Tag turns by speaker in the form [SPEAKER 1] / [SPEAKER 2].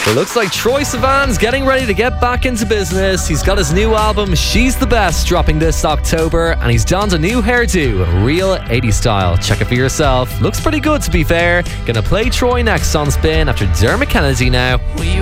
[SPEAKER 1] It looks like Troye Sivan's getting ready to get back into business. He's got his new album, She's the Best, dropping this October, and he's donned a new hairdo, real 80s style. Check it for yourself. Looks pretty good, to be fair. Gonna play Troye next on Spin after Dermot Kennedy now.